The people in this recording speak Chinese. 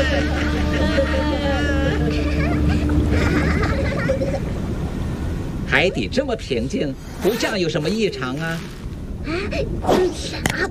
海底这么平静，不像有什么异常啊。